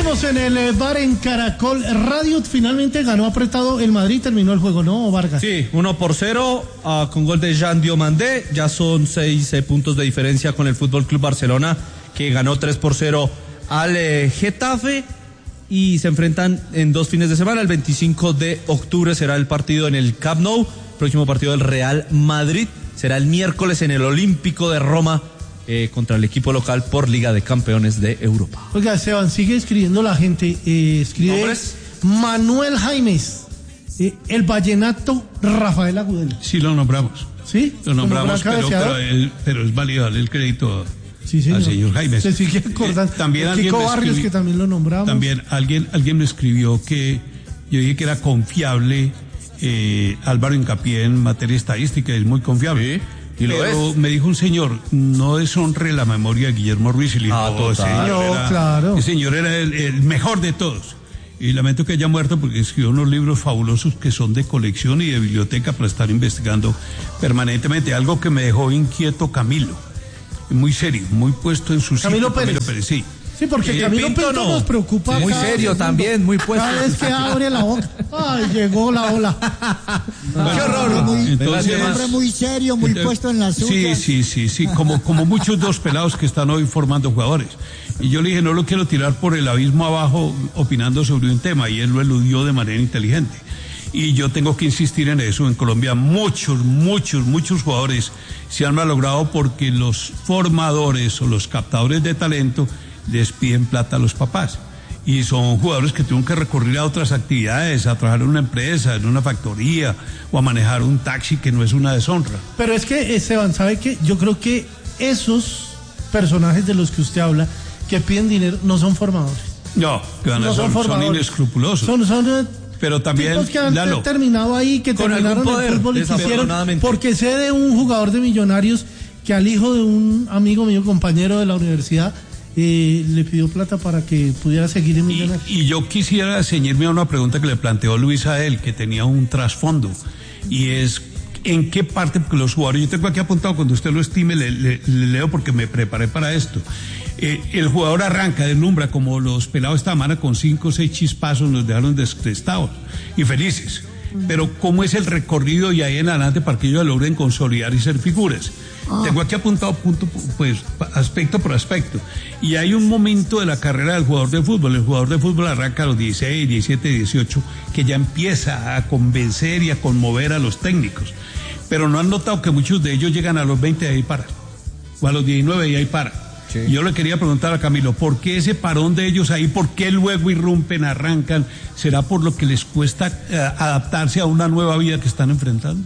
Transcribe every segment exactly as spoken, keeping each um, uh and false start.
Seguimos en el bar en Caracol Radio. Finalmente ganó apretado el Madrid, terminó el juego, ¿no, Vargas? Sí, uno por cero uh, con gol de Jean Diomandé. Ya son seis eh, puntos de diferencia con el Fútbol Club Barcelona, que ganó tres por cero al eh, Getafe. Y se enfrentan en dos fines de semana. El veinticinco de octubre será el partido en el Camp Nou. El próximo partido del Real Madrid será el miércoles en el Olímpico de Roma, eh, contra el equipo local por Liga de Campeones de Europa. Oiga, Esteban, sigue escribiendo la gente. Eh, escribe ¿Nombres? Manuel Jaimes, eh, el vallenato Rafael Agudelo. Sí, lo nombramos. ¿Sí? Lo nombramos, pero, pero, él, pero es válido darle el crédito sí, señor. al señor Jaimes. Se sigue acordando. Eh, también Kiko alguien Barrios, escribió, que también lo nombramos. También alguien, alguien me escribió que yo dije que era confiable. Eh, Álvaro Hincapié en materia estadística es muy confiable. Sí. ¿Y lo pero es? me dijo un señor, no deshonre la memoria de Guillermo Ruiz. Y le dijo, Ah, oh, total. señor, No, era, claro. el señor era el, el mejor de todos. Y lamento que haya muerto porque escribió unos libros fabulosos que son de colección y de biblioteca para estar investigando permanentemente. Algo que me dejó inquieto Camilo. Muy serio, muy puesto en su Camilo sitio. Pérez. Camilo Pérez, sí. Sí, porque Eh, Camilo Pinto Pinto no. nos preocupa. Sí, muy cada serio segundo. también, muy puesto. Cada vez que abre la boca. Ay, llegó la ola. Qué horror. Muy, Entonces, un hombre muy serio, muy entonces, puesto en la suya. Sí, sí, sí, sí, como, como muchos dos pelados que están hoy formando jugadores. Y yo le dije, no lo quiero tirar por el abismo abajo opinando sobre un tema, y él lo eludió de manera inteligente. Y yo tengo que insistir en eso. En Colombia muchos, muchos, muchos jugadores se han malogrado porque los formadores o los captadores de talento les piden plata a los papás. Y son jugadores que tienen que recurrir a otras actividades, a trabajar en una empresa, en una factoría, o a manejar un taxi, que no es una deshonra. Pero es que, Esteban, ¿sabe qué? Yo creo que esos personajes de los que usted habla, que piden dinero, no son formadores. No, que van a No son, son son formadores. inescrupulosos. Son, son Pero también, tipos que han Lalo, terminado ahí, que con terminaron algún poder, el fútbol y quisieron, desafortunadamente. porque sé de un jugador de Millonarios que al hijo de un amigo mío, compañero de la universidad, eh, le pidió plata para que pudiera seguir en y, Millonarios. y yo quisiera ceñirme a una pregunta que le planteó Luis a él, que tenía un trasfondo, y es, ¿en qué parte? Porque los jugadores, yo tengo aquí apuntado, cuando usted lo estime, le, le, le leo porque me preparé para esto. Eh, el jugador arranca, deslumbra, como los pelados esta semana, con cinco o seis chispazos nos dejaron descrestados y felices. Pero ¿cómo es el recorrido y ahí en adelante para que ellos logren consolidar y ser figuras? Ah. Tengo aquí apuntado punto, pues, aspecto por aspecto. Y hay un momento de la carrera del jugador de fútbol. El jugador de fútbol arranca a los dieciséis, diecisiete, dieciocho, que ya empieza a convencer y a conmover a los técnicos. Pero no han notado que muchos de ellos llegan a los veinte y ahí paran. O a los diecinueve y ahí paran. Sí. Yo le quería preguntar a Camilo, ¿por qué ese parón de ellos ahí? ¿Por qué luego irrumpen, arrancan? ¿Será por lo que les cuesta eh, adaptarse a una nueva vida que están enfrentando?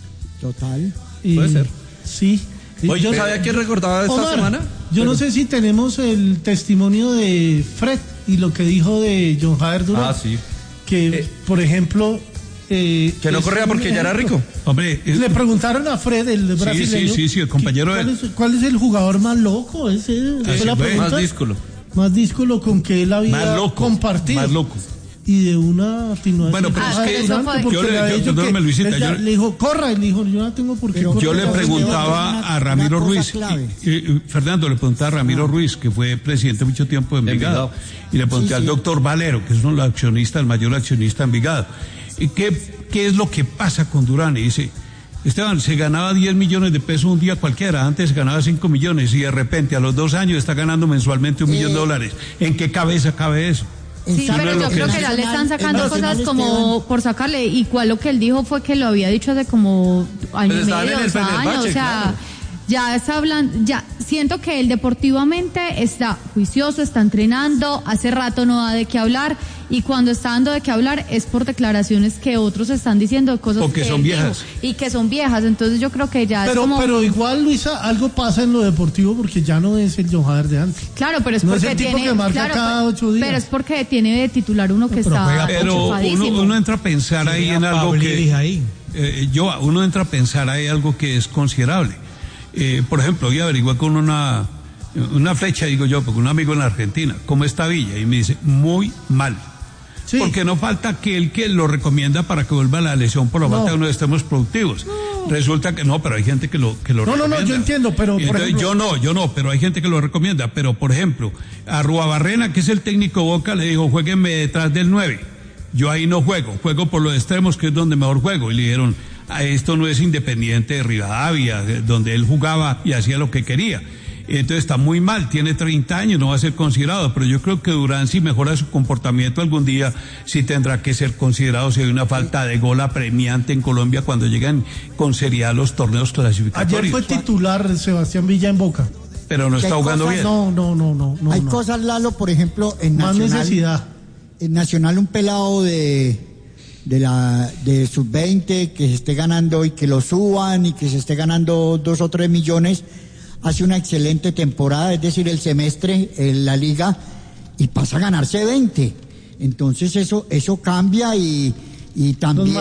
Total. Y, puede ser. Sí. Oye, yo, ¿sabía quién recordaba esta Omar, semana? Yo Pero... no sé si tenemos el testimonio de Fred y lo que dijo de John Javier Durán. Ah, sí. Que, eh, por ejemplo... Eh, que no corría porque ya era rico. Hombre, es... le preguntaron a Fred, el brasileño. Sí, sí, sí, el compañero ¿cuál, de... es, ¿Cuál es el jugador más loco? Ese, sí, la pregunta, más díscolo. Más díscolo con que él había más loco, compartido. Más loco. Y de una atenuación. Bueno, pero ah, es que yo, yo le, le, yo, que Luisita, ella, yo, le dijo, corra, y le dijo, yo no tengo por qué correr. Yo le preguntaba a Ramiro Ruiz, y, y, Fernando, le preguntaba a Ramiro ah. Ruiz, que fue presidente mucho tiempo de Envigado, y le pregunté sí, al sí. doctor Valero, que es uno de los accionistas, el mayor accionista de Envigado, ¿y qué, qué es lo que pasa con Durán? Y dice, Esteban, se ganaba diez millones de pesos un día cualquiera, antes ganaba cinco millones, y de repente a los dos años está ganando mensualmente un eh. millón de dólares. ¿En qué cabeza cabe eso? Sí, pero yo creo que ya le están sacando cosas como por sacarle, igual lo que él dijo fue que lo había dicho hace como año y medio, dos años, o sea, ya está hablando, ya siento que él deportivamente está juicioso, está entrenando, hace rato no da de qué hablar, y cuando está dando de qué hablar es por declaraciones que otros están diciendo, cosas o que, que son viejas dijo, y que son viejas, entonces yo creo que ya pero, es como... pero igual, Luisa, algo pasa en lo deportivo porque ya no es el John Javier de antes. Claro, pero es no porque es el tipo tiene, que marca claro, cada ocho días. pero es porque tiene de titular uno que pero está pero uno, uno entra a pensar ahí en algo que ahí. Eh, yo uno entra a pensar ahí algo que es considerable. Eh, por ejemplo, hoy averigué con una una flecha, digo yo, porque un amigo en la Argentina, ¿cómo está Villa? Y me dice, muy mal. Sí. Porque no falta aquel que lo recomienda para que vuelva a la lesión por la no. falta de unos extremos productivos. No. Resulta que no, pero hay gente que lo que lo no, recomienda. No, no, yo entiendo, pero por entonces, ejemplo... yo no, yo no, pero hay gente que lo recomienda. Pero, por ejemplo, a Ruabarrena, que es el técnico Boca, le dijo, jueguenme detrás del nueve. Yo ahí no juego, juego por los extremos, que es donde mejor juego. Y le dijeron, esto no es Independiente de Rivadavia, donde él jugaba y hacía lo que quería. Entonces está muy mal, tiene treinta años, no va a ser considerado, pero yo creo que Durán, si mejora su comportamiento algún día, sí tendrá que ser considerado si hay una falta de gol apremiante en Colombia cuando llegan con seriedad los torneos clasificatorios. Ayer fue titular Sebastián Villa en Boca. Pero no está jugando bien. No, no, no, no. no hay no. cosas, Lalo, por ejemplo, en Más Nacional. necesidad. En Nacional, un pelado de, de la, de sub veinte que se esté ganando y que lo suban y que se esté ganando dos o tres millones, hace una excelente temporada, es decir, el semestre en la liga, y pasa a ganarse veinte. Entonces eso eso cambia y, y también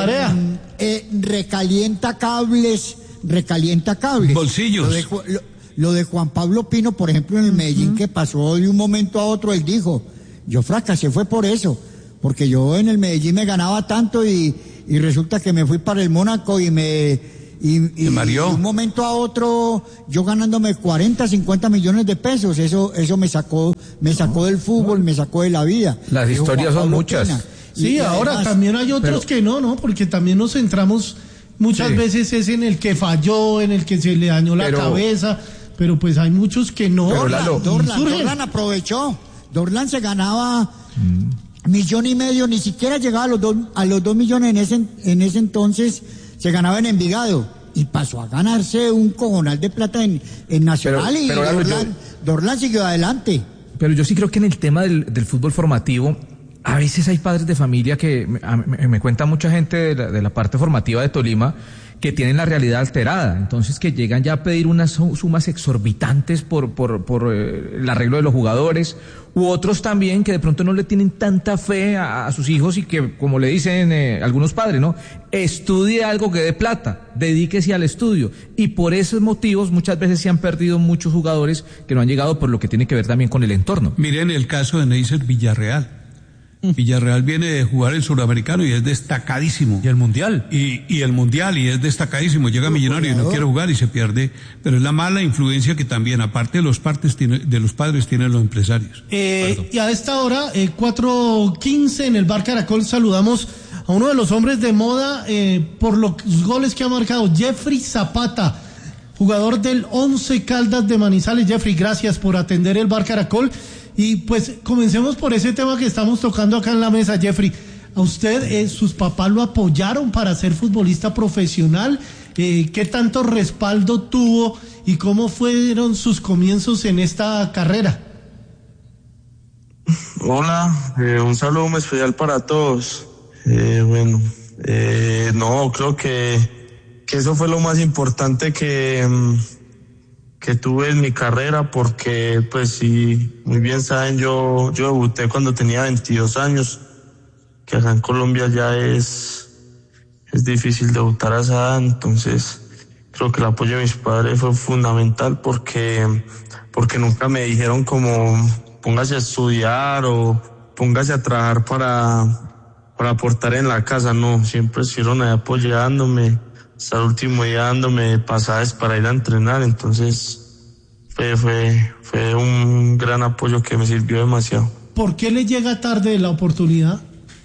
eh, recalienta cables, recalienta cables. Bolsillos. Lo de, lo, lo de Juan Pablo Pino, por ejemplo, en el Medellín, uh-huh. que pasó de un momento a otro, él dijo, yo fracasé fue por eso, porque yo en el Medellín me ganaba tanto y, y resulta que me fui para el Mónaco y me... Y, y, y de un momento a otro yo ganándome cuarenta, cincuenta millones de pesos, eso eso me sacó me sacó del fútbol, me sacó de la vida. Las Dijo, historias son muchas. Pena. Sí, y ahora además, también hay otros pero, que no, ¿no? Porque también nos centramos muchas sí. veces es en el que falló, en el que se le dañó la pero, cabeza, pero pues hay muchos que no. Dorlan, Dorlan, Dorlan aprovechó, Dorlan se ganaba mm. millón y medio, ni siquiera llegaba a los dos, a los dos millones en ese en ese entonces. Se ganaba en Envigado y pasó a ganarse un cojonal de plata en, en Nacional pero, y pero Dorlan, yo, Dorlan siguió adelante. Pero yo sí creo que en el tema del, del fútbol formativo, a veces hay padres de familia que me, me, me cuenta mucha gente de la, de la parte formativa de Tolima que tienen la realidad alterada, entonces que llegan ya a pedir unas sumas exorbitantes por, por, por eh, el arreglo de los jugadores, u otros también que de pronto no le tienen tanta fe a, a sus hijos y que, como le dicen eh, algunos padres, ¿no? Estudie algo que dé plata, dedíquese al estudio, y por esos motivos muchas veces se han perdido muchos jugadores que no han llegado por lo que tiene que ver también con el entorno. Miren el caso de Neisser Villarreal. Villarreal viene de jugar el suramericano y es destacadísimo. Y el mundial. Y, y el mundial y es destacadísimo. Llega Millonario y no quiere jugar y se pierde. Pero es la mala influencia que también, aparte de los, partes, tiene, de los padres, tienen los empresarios. Eh, y a esta hora, eh, cuatro quince en el Bar Caracol, saludamos a uno de los hombres de moda eh, por los goles que ha marcado, Jeffrey Zapata, jugador del Once Caldas de Manizales. Jeffrey, gracias por atender el Bar Caracol. Y pues comencemos por ese tema que estamos tocando acá en la mesa, Jeffrey. ¿A usted, eh, sus papás lo apoyaron para ser futbolista profesional? Eh, ¿Qué tanto respaldo tuvo y cómo fueron sus comienzos en esta carrera? Hola, eh, un saludo muy especial para todos. Eh, bueno, eh, no, creo que, que eso fue lo más importante que... Um, que tuve en mi carrera, porque pues si muy bien saben, yo yo debuté cuando tenía veintidós años, que acá en Colombia ya es es difícil debutar a esa edad. Entonces creo que el apoyo de mis padres fue fundamental, porque porque nunca me dijeron como póngase a estudiar o póngase a trabajar para para aportar en la casa. No, siempre estuvieron ahí apoyándome, hasta el último día dándome pasajes para ir a entrenar. Entonces fue, fue, fue un gran apoyo que me sirvió demasiado. ¿Por qué le llega tarde la oportunidad?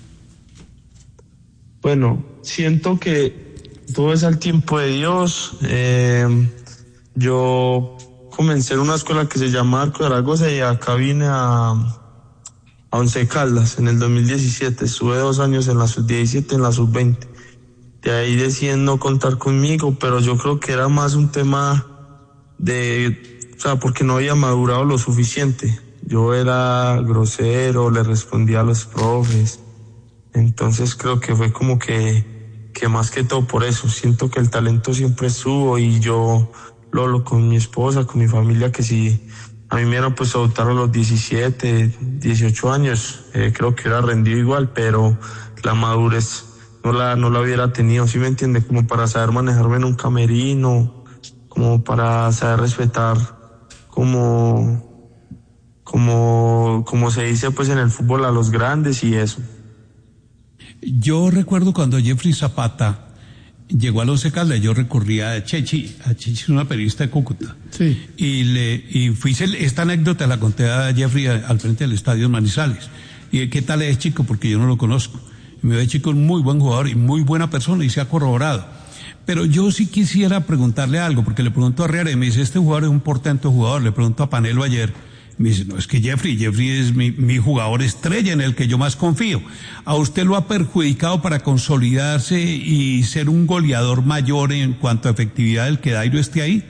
Bueno, siento que todo es al tiempo de Dios. Eh, yo comencé en una escuela que se llama Arco de Zaragoza y acá vine a, a Once Caldas en el dos mil diecisiete. Estuve dos años en la sub diecisiete, en la sub veinte. De ahí deciden no contar conmigo, pero yo creo que era más un tema de, o sea, porque no había madurado lo suficiente. Yo era grosero, le respondía a los profes. Entonces creo que fue como que, que más que todo por eso. Siento que el talento siempre estuvo y yo lo hablo con mi esposa, con mi familia, que si a mí me hubieran pues adoptaron los diecisiete, dieciocho años, eh, creo que hubiera rendido igual, pero la madurez no la no la hubiera tenido, ¿sí me entiende? Como para saber manejarme en un camerino, como para saber respetar, como como como se dice pues en el fútbol, a los grandes y eso. Yo recuerdo cuando Jeffrey Zapata llegó al Once Caldas, yo recurría a Chechi, a Chechi, una periodista de Cúcuta. Sí. Y le, y fui, esta anécdota la conté a Jeffrey al frente del estadio Manizales. Y ¿qué tal es Chico? Porque yo no lo conozco. Y me ve Chico, un muy buen jugador y muy buena persona y se ha corroborado. Pero yo sí quisiera preguntarle algo, porque le pregunto a Herrera y me dice, este jugador es un portento jugador. Le pregunto a Panelo ayer, me dice, no, es que Jeffrey, Jeffrey es mi, mi jugador estrella en el que yo más confío. ¿A usted lo ha perjudicado para consolidarse y ser un goleador mayor en cuanto a efectividad del que Dairo esté ahí?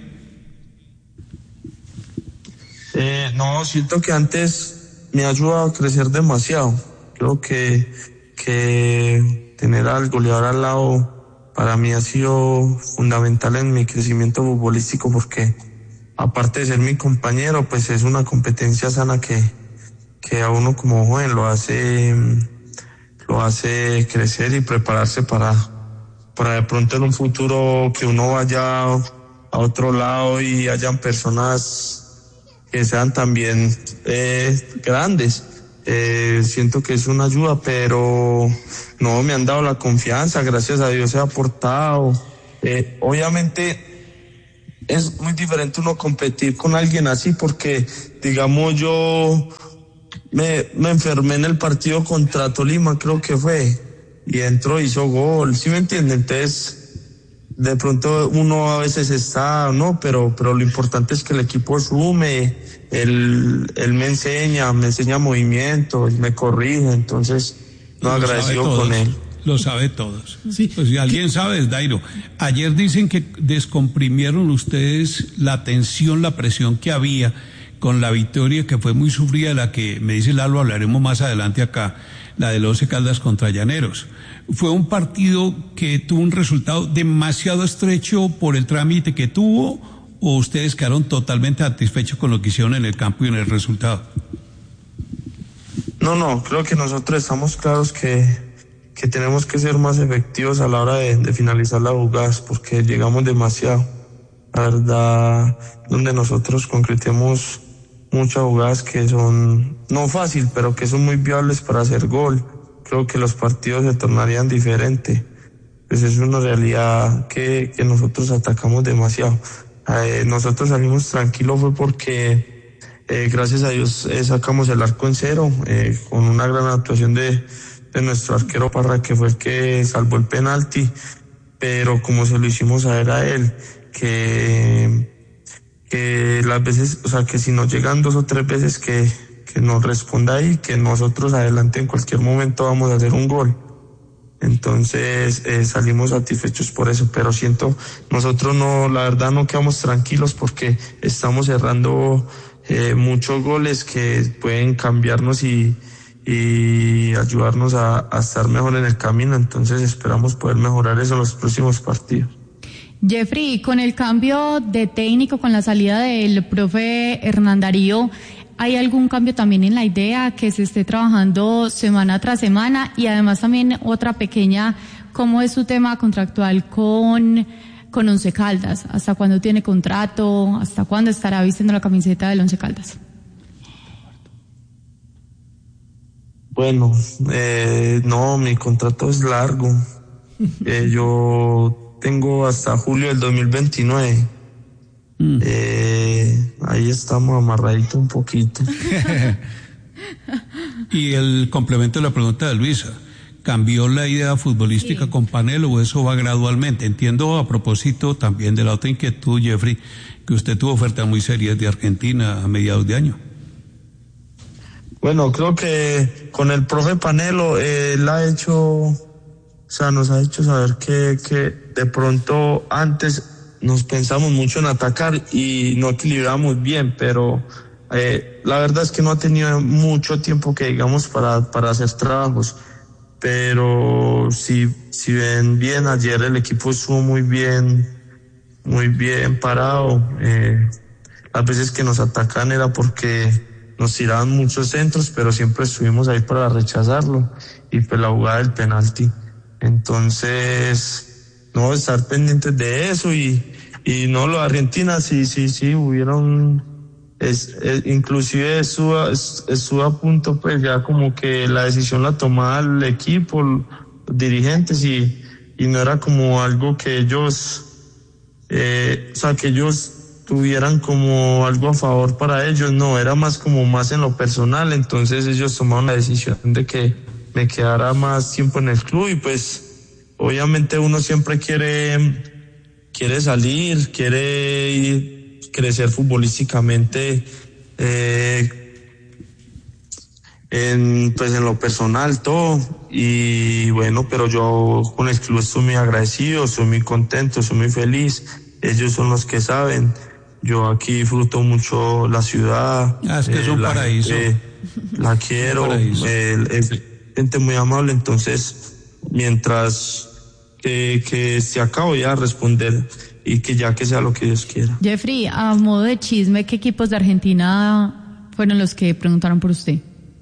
Eh, no, siento que antes me ha ayudado a crecer demasiado. Creo que, que tener al goleador al lado para mí ha sido fundamental en mi crecimiento futbolístico, porque aparte de ser mi compañero, pues es una competencia sana que, que a uno como joven lo hace, lo hace crecer y prepararse para, para de pronto en un futuro que uno vaya a otro lado y hayan personas que sean también eh, grandes. Eh, siento que es una ayuda, pero no me han dado la confianza, gracias a Dios he aportado. Eh, obviamente es muy diferente uno competir con alguien así, porque digamos yo me, me enfermé en el partido contra Tolima, creo que fue, y entró, hizo gol, ¿sí me entiende? Entonces de pronto uno a veces está, no, pero, pero lo importante es que el equipo sume, él, él me enseña, me enseña movimiento, él me corrige, entonces no agradecido con él. Lo sabe todos. Sí. Pues si alguien sabe es Dairo. Ayer dicen que descomprimieron ustedes la tensión, la presión que había con la victoria que fue muy sufrida, la que me dice Lalo, hablaremos más adelante acá, la del Once Caldas contra Llaneros. Fue un partido que tuvo un resultado demasiado estrecho por el trámite que tuvo, o ustedes quedaron totalmente satisfechos con lo que hicieron en el campo y en el resultado. No, no, creo que nosotros estamos claros que, que tenemos que ser más efectivos a la hora de, de finalizar las jugadas, porque llegamos demasiado. La verdad, donde nosotros concretemos muchas jugadas que son, no fácil, pero que son muy viables para hacer gol. Creo que los partidos se tornarían diferentes. Pues es una realidad que, que nosotros atacamos demasiado. Eh, nosotros salimos tranquilos fue porque eh, gracias a Dios eh, sacamos el arco en cero, eh, con una gran actuación de, de nuestro arquero Parra, que fue el que salvó el penalti, pero como se lo hicimos saber a él, que, que las veces, o sea, que si nos llegan dos o tres veces que, que nos responda ahí, que nosotros adelante en cualquier momento vamos a hacer un gol. Entonces eh, salimos satisfechos por eso, pero siento, nosotros no, la verdad no quedamos tranquilos porque estamos cerrando eh, muchos goles que pueden cambiarnos y, y ayudarnos a, a estar mejor en el camino. Entonces esperamos poder mejorar eso en los próximos partidos. Jeffrey, con el cambio de técnico, con la salida del profe Hernán Darío, ¿hay algún cambio también en la idea que se esté trabajando semana tras semana? Y además también otra pequeña, ¿cómo es su tema contractual con, con Once Caldas? ¿Hasta cuándo tiene contrato? ¿Hasta cuándo estará vistiendo la camiseta del Once Caldas? Bueno, eh, no, mi contrato es largo. Eh, yo tengo hasta julio del dos mil veintinueve. Mm. Eh, ahí estamos amarraditos un poquito. Y el complemento de la pregunta de Luisa, ¿cambió la idea futbolística sí. con Panelo o eso va gradualmente? Entiendo a propósito también de la otra inquietud, Jeffrey, que usted tuvo ofertas muy serias de Argentina a mediados de año. Bueno, creo que con el profe Panelo, eh, él ha hecho, o sea, nos ha hecho saber que, que de pronto antes nos pensamos mucho en atacar y no equilibramos bien, pero eh, la verdad es que no ha tenido mucho tiempo que digamos para, para hacer trabajos, pero si, si ven bien, ayer el equipo estuvo muy bien, muy bien parado. Eh, las veces que nos atacan era porque nos tiraban muchos centros, pero siempre estuvimos ahí para rechazarlo, y pues la jugada del penalti. Entonces, no, estar pendientes de eso, y, y no, lo de Argentina, sí, sí, sí, hubieron, es, es, inclusive estuvo, estuvo a punto, pues ya como que la decisión la tomaba el equipo, los dirigentes, y, y no era como algo que ellos, eh, o sea, que ellos tuvieran como algo a favor para ellos, no, era más como más en lo personal, entonces ellos tomaron la decisión de que me quedara más tiempo en el club y pues obviamente uno siempre quiere, quiere salir, quiere ir, crecer futbolísticamente, eh, en, pues en lo personal todo, y bueno, pero yo con el club estoy muy agradecido, estoy muy contento, estoy muy feliz, ellos son los que saben, yo aquí disfruto mucho la ciudad. Ah, es que eh, es un la paraíso. Gente, la quiero, eh, es gente muy amable, entonces mientras que, que se acabe voy a responder y que ya que sea lo que Dios quiera. Jeffrey, a modo de chisme, ¿qué equipos de Argentina fueron los que preguntaron por usted?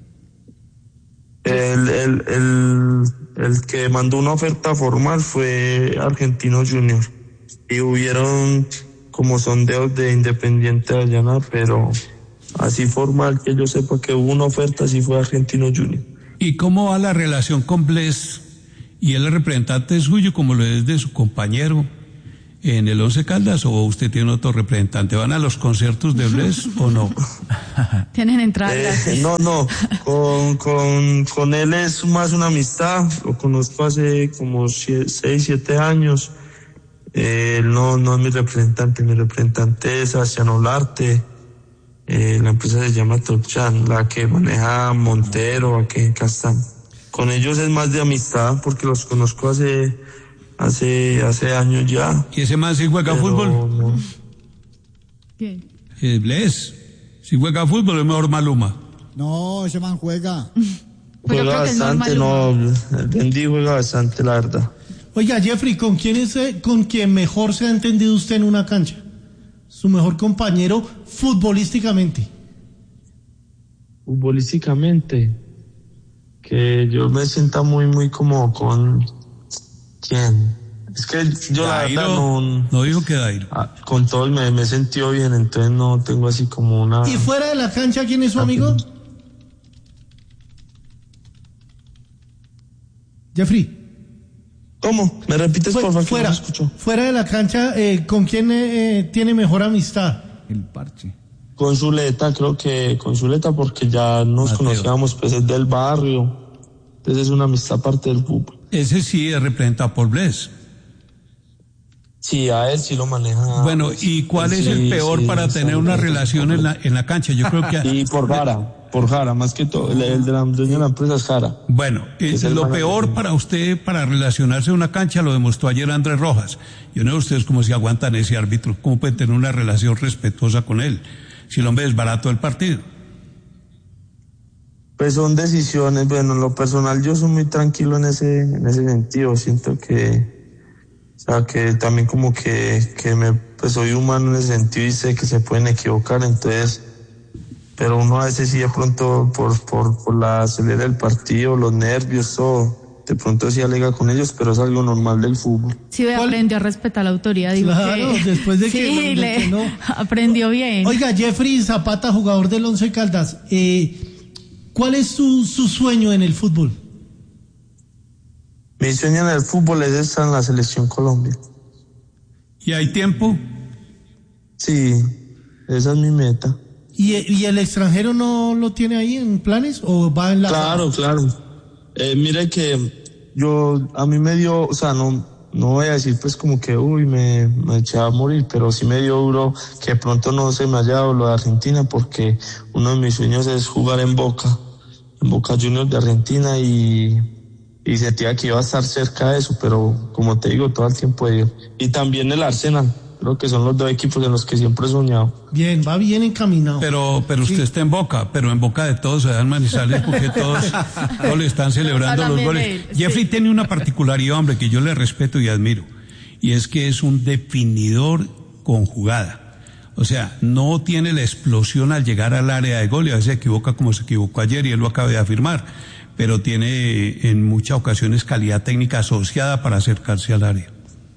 El, el, el, el que mandó una oferta formal fue Argentinos Junior y hubieron como sondeos de Independiente de Allana, pero así formal que yo sepa que hubo una oferta, así fue Argentinos Junior. ¿Y cómo va la relación con Bless? ¿Y él es representante suyo como lo es de su compañero en el Once Caldas, o usted tiene otro representante? ¿Van a los conciertos de Bless o no? ¿Tienen entradas? Eh, no, no, con, con, con él es más una amistad, lo conozco hace como seis, siete años, eh, él no, no es mi representante, mi representante es Sebastián Olarte, eh, la empresa se llama Topchan, la que maneja Montero aquí en Castán. Con ellos es más de amistad porque los conozco hace, hace, hace años ya. ¿Y ese man sí juega pero, fútbol? No. ¿Quién? Eh, Bless. Si juega fútbol es mejor Maluma. No, ese man juega. Juega bastante, no, el Bendy juega bastante, la verdad. Oiga, Jeffrey, ¿con quién es eh, con quien mejor se ha entendido usted en una cancha? Su mejor compañero futbolísticamente. Futbolísticamente, que yo me sienta muy, muy como con... ¿Quién? Es que yo Dairo, la verdad no... No dijo que Dairo. Con todo me, me he sentido bien, entonces no tengo así como una... ¿Y fuera de la cancha quién es su amigo? Jeffrey. ¿Cómo? ¿Me repites, por favor? Fuera, no escucho. fuera de la cancha, eh, ¿con quién eh, tiene mejor amistad? El parche. Con Zuleta, creo que con Zuleta, porque ya nos Mateo. conocíamos, pues es del barrio. Entonces es una amistad parte del fútbol. Ese sí es representado por Bless. Sí, a él sí lo maneja. Bueno, pues, ¿y cuál es sí, el peor sí, para tener una relación en la, en la cancha? Yo creo que... Y por Jara, por Jara, más que todo, el, el de la dueña de la empresa es Jara. Bueno, es lo peor para usted, para relacionarse en una cancha, lo demostró ayer Andrés Rojas. Yo no sé ustedes cómo se aguantan ese árbitro, cómo pueden tener una relación respetuosa con él, si el hombre es barato del partido. Pues son decisiones, bueno, en lo personal yo soy muy tranquilo en ese, en ese sentido, siento que... O sea, que también como que, que me, pues soy humano en ese sentido y sé que se pueden equivocar, entonces, pero uno a veces sí de pronto por, por, por la acelera del partido, los nervios, todo, de pronto sí alega con ellos, pero es algo normal del fútbol. Sí, aprendió a respetar la autoridad. Digo claro, que, después de que, sí, de le, que no. Aprendió bien. Oiga, Jeffrey Zapata, jugador del Once Caldas, eh, ¿cuál es su, su sueño en el fútbol? Mi sueño en el fútbol es estar en la selección Colombia. ¿Y hay tiempo? Sí, esa es mi meta. ¿Y, y el extranjero no lo tiene ahí en planes o va en la... Claro, claro. Eh, mire que yo, a mí me dio, o sea, no, no voy a decir pues como que, uy, me, me eché a morir, pero sí me dio duro que de pronto no se me haya dado lo de Argentina porque uno de mis sueños es jugar en Boca, en Boca Juniors de Argentina y... y sentía que iba a estar cerca de eso, pero como te digo, todo el tiempo he ido. Y también el Arsenal, creo que son los dos equipos en los que siempre he soñado. Bien, va bien encaminado. Pero pero usted sí. está en Boca, pero en Boca de todos se dan Manizales porque todos, todos le están celebrando los goles. Él, Jeffrey sí. tiene una particularidad, hombre, que yo le respeto y admiro, y es que es un definidor con jugada. O sea, no tiene la explosión al llegar al área de gol y a veces se equivoca como se equivocó ayer y él lo acaba de afirmar, pero tiene en muchas ocasiones calidad técnica asociada para acercarse al área.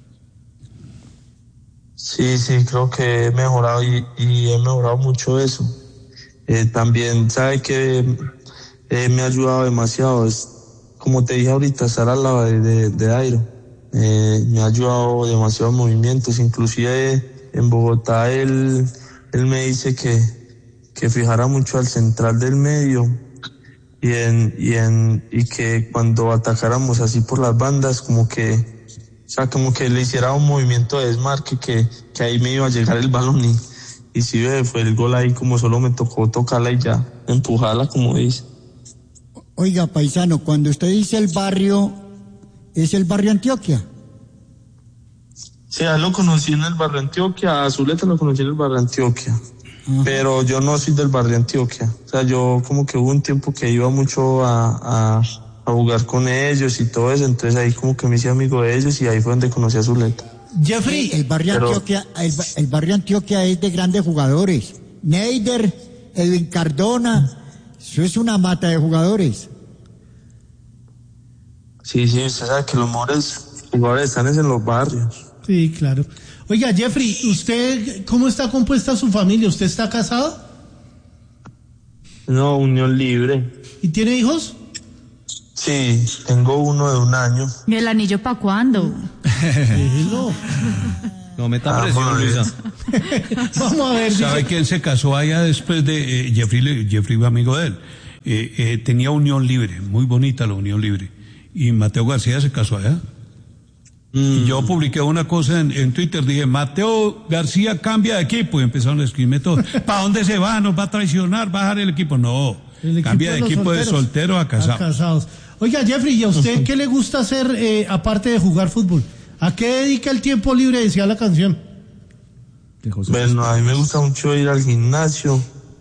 Sí, sí, creo que he mejorado y, y he mejorado mucho eso. Eh, también, sabe que eh, me ha ayudado demasiado, es como te dije ahorita, estar al lado de, de, de Dairo. eh, me ha ayudado demasiado en movimientos, inclusive en Bogotá él, él me dice que, que fijara mucho al central del medio y en, y en, y que cuando atacáramos así por las bandas, como que, o sea, como que le hiciera un movimiento de desmarque, que, que ahí me iba a llegar el balón y, y si ve, fue el gol ahí, como solo me tocó tocarla y ya, empujarla como dice. Oiga, paisano, cuando usted dice el barrio, ¿es el barrio Antioquia? Sí, a él lo conocí en el barrio Antioquia, a Zuleta lo conocí en el barrio Antioquia. Ajá. Pero yo no soy del barrio Antioquia. O sea, yo como que hubo un tiempo que iba mucho a, a, a jugar con ellos y todo eso, entonces ahí como que me hice amigo de ellos y ahí fue donde conocí a Zuleta. Jeffrey, el barrio Pero, Antioquia, el, el barrio Antioquia es de grandes jugadores. Neider, Edwin Cardona, eso es una mata de jugadores. Sí, sí, usted sabe que los mejores jugadores están en los barrios. Sí, claro. Oiga, Jeffrey, ¿usted cómo está compuesta su familia? ¿Usted está casado? No, unión libre. ¿Y tiene hijos? Sí, tengo uno de un año. ¿Y el anillo para cuándo? no. No meta presión, ah, Luisa. Vamos a ver. ¿Sabe quién se casó allá después de eh, Jeffrey? Jeffrey fue amigo de él. Eh, eh, tenía unión libre, muy bonita la unión libre. Y Mateo García se casó allá. Mm. Y yo publiqué una cosa en, en Twitter, dije, Mateo García cambia de equipo. Y empezaron a escribirme todo. ¿Para dónde se va? ¿Nos va a traicionar? ¿Va a dejar el equipo? No, el equipo cambia de, de equipo solteros. de soltero a casado. A casados. Oiga, Jeffrey, ¿y a usted qué le gusta hacer eh, aparte de jugar fútbol? ¿A qué dedica el tiempo libre? Decía la canción. Bueno, a mí me gusta mucho ir al gimnasio,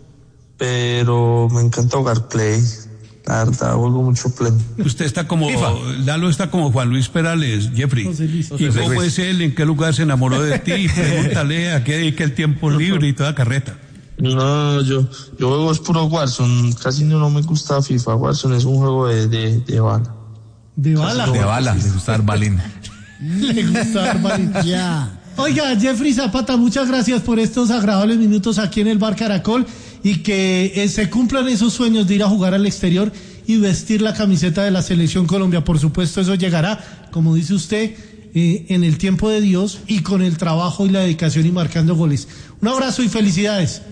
pero me encanta jugar play. La verdad, juego mucho play. Usted está como, Lalo está como Juan Luis Perales, Jeffrey. José Luis. ¿Y José cómo Luis. es él? ¿En qué lugar se enamoró de ti? Pregúntale a qué dedica el tiempo libre y toda carreta. No, yo, yo juego es puro Warzone, casi no, no me gusta FIFA. Warzone es un juego de, de, de bala. ¿De bala? De bala, le gusta dar balín. Le gusta dar balín. Ya. Oiga, Jeffrey Zapata, muchas gracias por estos agradables minutos aquí en el Bar Caracol y que eh, se cumplan esos sueños de ir a jugar al exterior y vestir la camiseta de la Selección Colombia. Por supuesto, eso llegará, como dice usted, eh, en el tiempo de Dios y con el trabajo y la dedicación y marcando goles. Un abrazo y felicidades.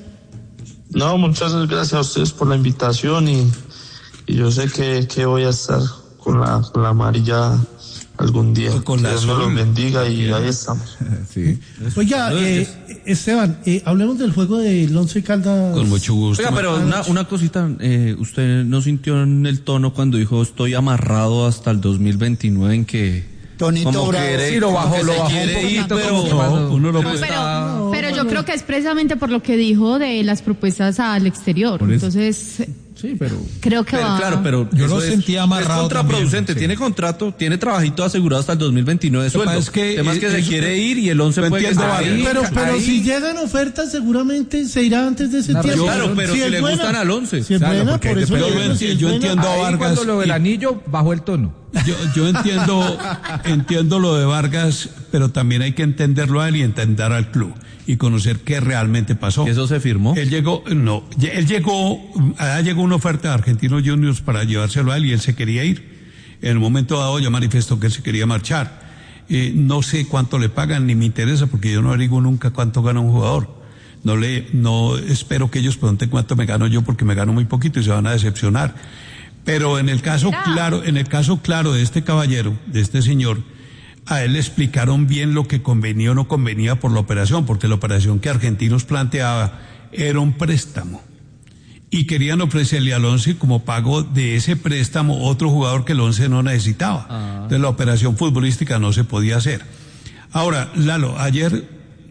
No, muchas gracias a ustedes por la invitación y, y yo sé que, que voy a estar con la, con la amarilla algún día. Con Dios me los bendiga y ahí estamos. Sí. Oiga, eh, Esteban, eh, hablemos del juego del Once Caldas. Con mucho gusto. Oiga, pero una, una cosita, eh, ¿usted no sintió en el tono cuando dijo estoy amarrado hasta el dos mil veintinueve en que... Tonito como Bravo. Quiere, sí, lo bajó, lo bajó quiere un poquito, ir, pero como uno lo no, pero, pero yo creo que es precisamente por lo que dijo de las propuestas al exterior. Entonces, sí, pero creo que pero, va. Claro, pero yo lo sentía amarrado. Es contraproducente, también, sí. Tiene contrato, tiene trabajito asegurado hasta el dos mil veintinueve sueldo. Es que, Además que es, se es, quiere ir y el once puede entiendo, estar ahí, Pero, pero ahí. si llegan ofertas, seguramente se irá antes de ese No, tiempo. Claro, pero si, si le buena, gustan al once. Si es claro, buena, por eso yo, digo, entiendo, si es yo buena. entiendo a ahí Vargas. Cuando lo del y, anillo bajó el tono. Yo, yo entiendo, entiendo lo de Vargas, pero también hay que entenderlo a él y entender al club y conocer qué realmente pasó. ¿Eso se firmó? Él llegó, no, él llegó, allá llegó una oferta de Argentinos Juniors para llevárselo a él y él se quería ir. En el momento dado ya manifestó que él se quería marchar. Eh, no sé cuánto le pagan ni me interesa porque yo no averiguo nunca cuánto gana un jugador. No le, no espero que ellos pregunten cuánto me gano yo porque me gano muy poquito y se van a decepcionar. Pero en el caso claro, en el caso claro de este caballero, de este señor, a él le explicaron bien lo que convenía o no convenía por la operación, porque la operación que Argentinos planteaba era un préstamo. Y querían ofrecerle al Once como pago de ese préstamo otro jugador que el Once no necesitaba. Ah. Entonces la operación futbolística no se podía hacer. Ahora, Lalo, ayer...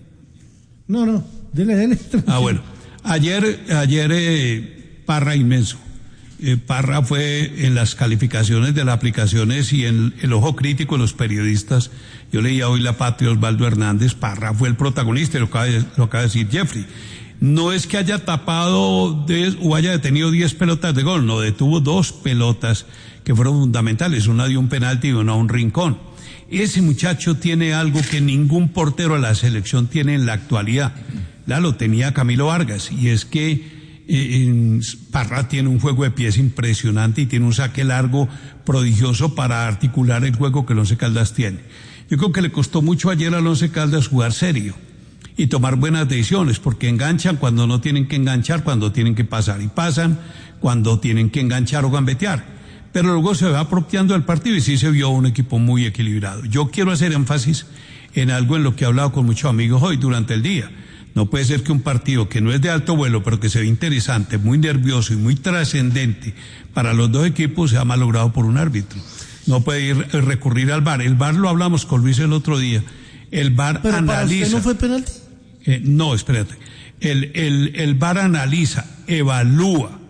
No, no, dele, dele. Ah, bueno. Ayer, ayer eh, Parra inmenso. Eh, Parra fue en las calificaciones de las aplicaciones y en el ojo crítico de los periodistas. Yo leía hoy La Patria, Osvaldo Hernández. Parra fue el protagonista, lo acaba de, lo acaba de decir Jeffrey. No es que haya tapado diez, o haya detenido diez pelotas de gol, no, detuvo dos pelotas que fueron fundamentales, una de un penalti y una a un rincón. Ese muchacho tiene algo que ningún portero de la selección tiene en la actualidad. Ya lo tenía Camilo Vargas, y es que Eh, Parra tiene un juego de pies impresionante y tiene un saque largo prodigioso para articular el juego que el Once Caldas tiene. Yo creo que le costó mucho ayer al Once Caldas jugar serio y tomar buenas decisiones, porque enganchan cuando no tienen que enganchar, cuando tienen que pasar, y pasan cuando tienen que enganchar o gambetear. Pero luego se va apropiando del partido y sí se vio un equipo muy equilibrado. Yo quiero hacer énfasis en algo en lo que he hablado con muchos amigos hoy durante el día. No puede ser que un partido que no es de alto vuelo, pero que se ve interesante, muy nervioso y muy trascendente para los dos equipos, sea malogrado por un árbitro. No puede ir, recurrir al V A R. El V A R lo hablamos con Luis el otro día. El V A R ¿Pero analiza. para usted no fue penalti? Eh, no, espérate. El, el, el V A R analiza, evalúa,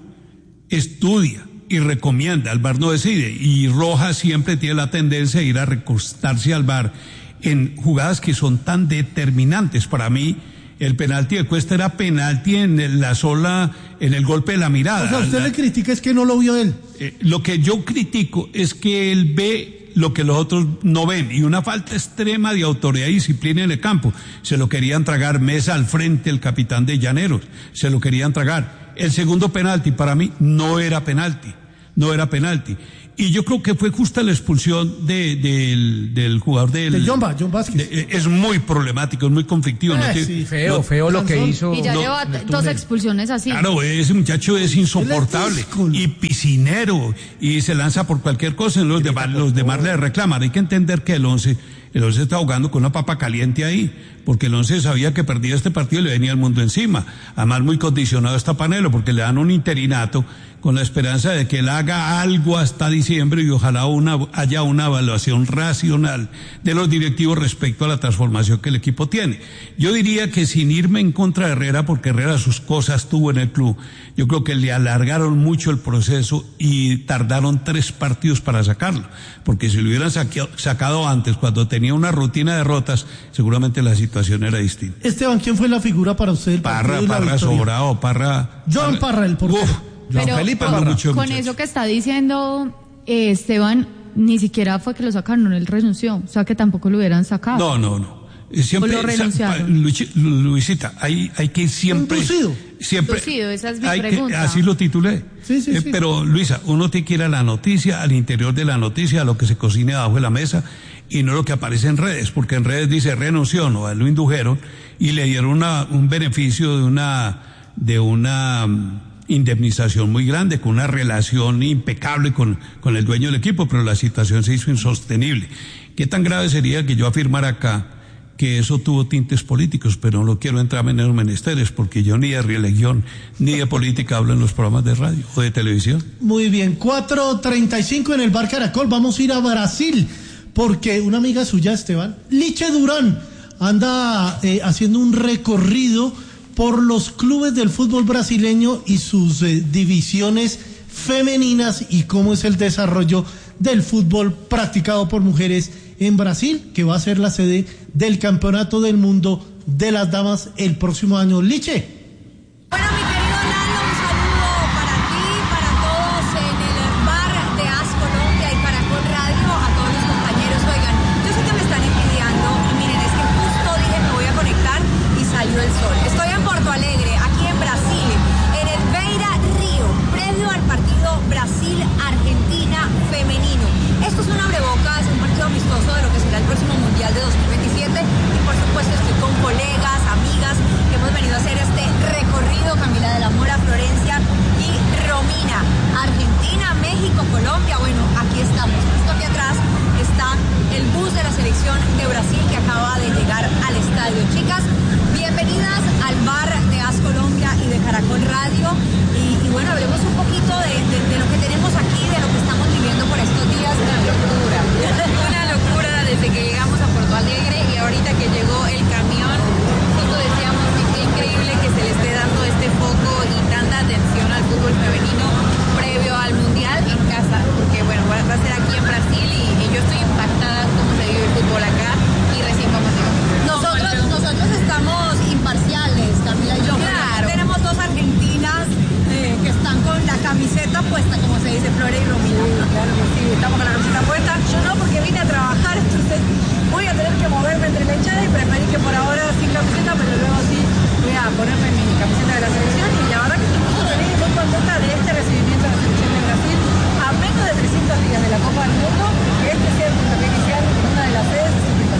estudia y recomienda. El V A R no decide. Y Rojas siempre tiene la tendencia a ir a recostarse al V A R en jugadas que son tan determinantes. Para mí, el penalti de Cuesta era penalti en la sola, en el golpe de la mirada. O sea, usted la, le critica es que no lo vio él. Eh, lo que yo critico es que él ve lo que los otros no ven, y una falta extrema de autoridad y disciplina en el campo. Se lo querían tragar Mesa al frente, el capitán de Llaneros, se lo querían tragar. El segundo penalti para mí no era penalti, no era penalti. Y yo creo que fue justa la expulsión de, de, del, del jugador del... De John, John Vázquez. De, es muy problemático, es muy conflictivo. Eh, no te, sí, Feo, no, feo lo que hizo. Y ya no, lleva dos expulsiones así. Claro, ese muchacho es insoportable y piscinero y se lanza por cualquier cosa. Los demás, los demás le reclaman. Hay que entender que el once, el once está jugando con una papa caliente ahí, porque el once sabía que perdía este partido y le venía el mundo encima. Además, muy condicionado está Panelo, porque le dan un interinato con la esperanza de que él haga algo hasta diciembre y ojalá una, haya una evaluación racional de los directivos respecto a la transformación que el equipo tiene. Yo diría que sin irme en contra de Herrera, porque Herrera sus cosas tuvo en el club, yo creo que le alargaron mucho el proceso y tardaron tres partidos para sacarlo, porque si lo hubieran saqueado, sacado antes, cuando tenía una rutina de derrotas, seguramente la situación era distinta. Esteban, ¿quién fue la figura para usted del Parra, partido y la Parra, victoria? Sobrado, Parra... Joan Parra, el portero. Uf, Pero Felipe con, mucho, con muchacho. eso que está diciendo eh, Esteban, ni siquiera fue que lo sacaron, él renunció, o sea que tampoco lo hubieran sacado. No, no, no. Siempre, ¿O lo renunciaron? Luis, Luisita, hay, hay que siempre... Inducido. Siempre, Inducido, esa es mi hay pregunta. Que, así lo titulé. Sí, sí, eh, sí. Pero, Luisa, uno tiene que ir a la noticia, al interior de la noticia, a lo que se cocine abajo de la mesa, y no lo que aparece en redes, porque en redes dice renunció, no, a él lo indujeron, y le dieron una, un beneficio de una... de una indemnización muy grande, con una relación impecable con, con el dueño del equipo, pero la situación se hizo insostenible. ¿Qué tan grave sería que yo afirmara acá que eso tuvo tintes políticos? Pero no lo quiero entrar en esos menesteres, porque yo ni de religión ni de política hablo en los programas de radio o de televisión. Muy bien, cuatro treinta y cinco en el Bar Caracol. Vamos a ir a Brasil, porque una amiga suya, Esteban, Liche Durán, anda eh, haciendo un recorrido por los clubes del fútbol brasileño y sus eh, divisiones femeninas y cómo es el desarrollo del fútbol practicado por mujeres en Brasil, que va a ser la sede del Campeonato del Mundo de las Damas el próximo año. Liche. Bueno, mi querido Lalo, un saludo para ti, para todos en el bar de As Colombia y para Col Radio, a todos los compañeros. Oigan, yo sé que me están envidiando, y miren, es que justo dije me voy a conectar y salió el sol. Estoy en Porto Alegre, aquí en Brasil, en el Beira Río, previo al partido Brasil-Argentina femenino. Esto es un abrebocas, un partido amistoso de lo que será el próximo Mundial de dos mil veintisiete, y por supuesto estoy con colegas, amigas, que hemos venido a hacer este recorrido, Camila de la Mora, Florencia y Romina. Argentina, México, Colombia, bueno, aquí estamos. Justo aquí atrás está el bus de la selección de Brasil que acaba de llegar al estadio. Chicas, bienvenidas al bar de As Colombia y de Caracol Radio. Y, y bueno, hablemos un poquito de, de, de lo que tenemos aquí, de lo que estamos viviendo por estos días. Una locura. Una locura desde que llegamos a Porto Alegre y ahorita que llegó el camión, justo decíamos que qué increíble que se le esté dando este foco y tanta atención al fútbol femenino previo al Mundial en casa, porque bueno, va a ser aquí en Brasil y, y yo estoy impactada cómo se vive el fútbol acá y recién vamos a Nosotros, nosotros estamos imparciales, Camila y yo. Claro. Tenemos dos argentinas eh, que están con la camiseta puesta, como se dice, Flora y Romina. Claro que sí, estamos con la camiseta puesta. Yo no, porque vine a trabajar, entonces voy a tener que moverme entre la hinchada y preferí que por ahora sin camiseta, pero luego sí voy a ponerme mi camiseta de la selección. Y la verdad que estoy muy feliz y muy contenta de este recibimiento de la selección de Brasil a menos de trescientos días de la Copa del Mundo, que este sea el puntapié inicial en una de las sedes.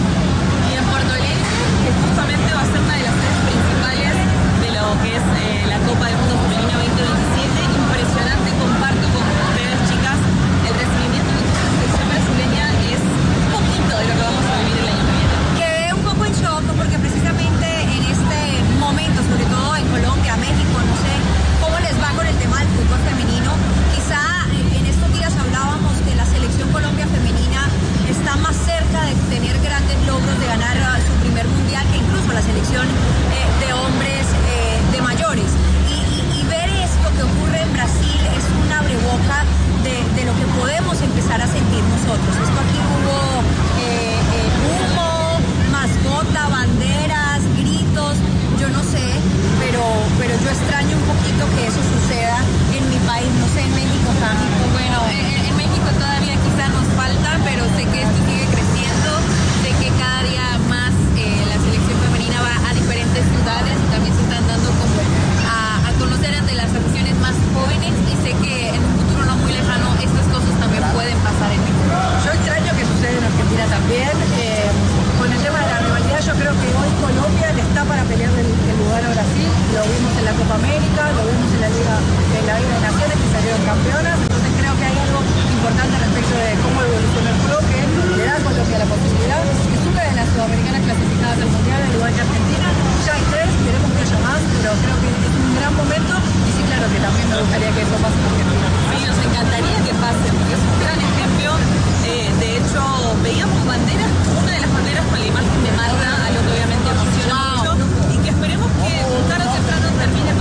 la Copa América, lo vimos en la Liga, en la Liga de Naciones que salieron campeonas, entonces creo que hay algo importante respecto de cómo evoluciona el juego que le da a Colombia la posibilidad